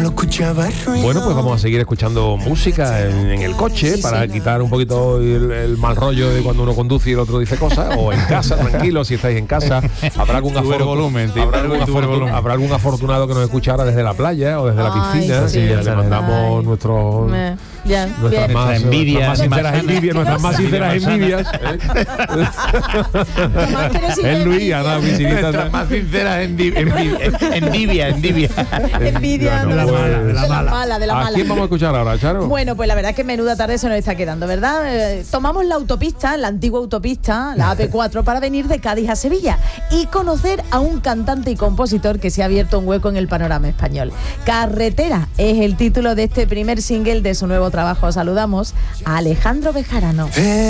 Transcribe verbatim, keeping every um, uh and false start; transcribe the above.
solo escuchaba ruido. Bueno, pues vamos a seguir escuchando música en, en el coche Sí, para sí, no. quitar un poquito el, el mal rollo de cuando uno conduce y el otro dice cosas, o en casa, tranquilo, si estáis en casa. Habrá algún, Sube el afortu- volumen, tío, habrá, sube algún el afortu- volumen. habrá algún afortunado que nos escuchara desde la playa o desde la Ay, piscina. sí. y le mandamos Ay. nuestros Me- ya, nuestras bien. más, envidia, nuestras más sinceras manzana. envidias, nuestras más sinceras envidias. Tomás, que eres Es Luis, envidia. Ana, visita. Nuestras más sinceras envidia, envidia, envidia. Envidia, Bueno, no, pues, de la mala, de la ¿A mala. quién vamos a escuchar ahora, Charo? Bueno, pues la verdad es que menuda tarde se nos está quedando, ¿verdad? Eh, tomamos la autopista, la antigua autopista, la A P cuatro, para venir de Cádiz a Sevilla y conocer a un cantante y compositor que se ha abierto un hueco en el panorama español. Carretera es el título de este primer single de su nuevo trabajo. Saludamos a Alejandro Bejarano.